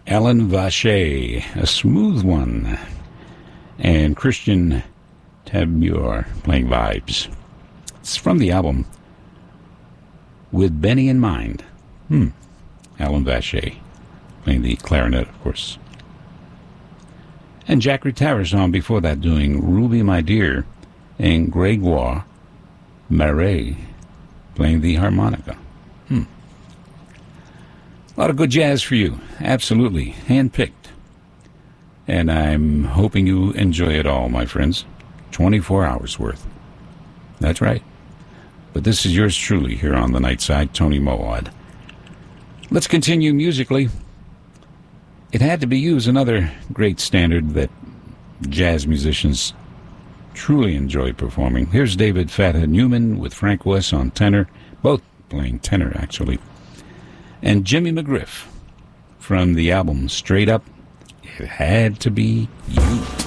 Alan Vache, a smooth one, and Christian Tabor playing Vibes. It's from the album With Benny in Mind. Alan Vache playing the clarinet, of course. And Jack Retavers on before that doing Ruby My Dear, and Gregoire Marais playing the harmonica. A lot of good jazz for you. Absolutely. Hand-picked. And I'm hoping you enjoy it all, my friends. 24 hours worth. That's right. But this is yours truly here on the Night Side, Tony Moawad. Let's continue musically. It had to be used, another great standard that jazz musicians truly enjoy performing. Here's David Fathead Newman with Frank West on tenor, both playing tenor, actually. And Jimmy McGriff from the album Straight Up, It Had to Be You.